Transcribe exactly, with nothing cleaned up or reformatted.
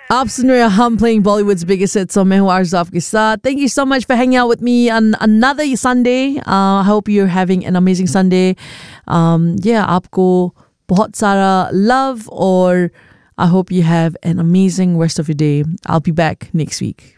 आप सुन रहे हैं हम playing Bollywood's biggest hits, so मैं हूँ आरज़ू आपके साथ. Thank you so much for hanging out with me on another Sunday. Uh, I hope you're having an amazing Sunday. Um, yeah, आपको बहुत सारा love और I hope you have an amazing rest of your day. I'll be back next week.